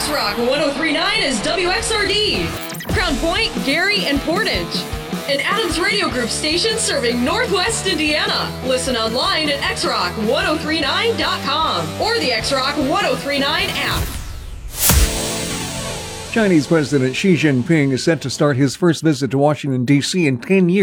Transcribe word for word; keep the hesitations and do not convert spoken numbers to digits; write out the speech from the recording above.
X-Rock one oh three point nine is W X R D. Crown Point, Gary, and Portage. An Adams Radio Group station serving Northwest Indiana. Listen online at x rock one oh three nine dot com or the X-Rock one oh three nine app. Chinese President Xi Jinping is set to start his first visit to Washington, D C in ten years.